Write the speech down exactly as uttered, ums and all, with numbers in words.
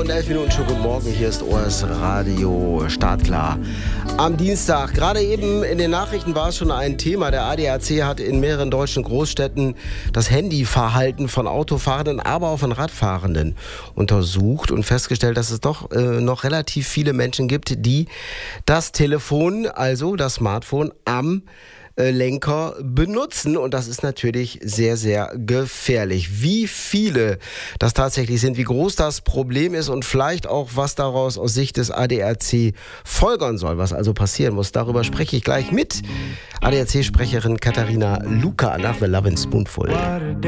und elf Minuten, schon guten Morgen. Hier ist O S Radio Startklar. Am Dienstag, gerade eben in den Nachrichten war es schon ein Thema. Der A D A C hat in mehreren deutschen Großstädten das Handyverhalten von Autofahrenden, aber auch von Radfahrenden untersucht und festgestellt, dass es doch äh, noch relativ viele Menschen gibt, die das Telefon, also das Smartphone, am Lenker benutzen, und das ist natürlich sehr, sehr gefährlich. Wie viele das tatsächlich sind, wie groß das Problem ist und vielleicht auch, was daraus aus Sicht des A D A C folgern soll, was also passieren muss, darüber spreche ich gleich mit A D A C-Sprecherin Katharina Luca nach The Lovin' Spoonful.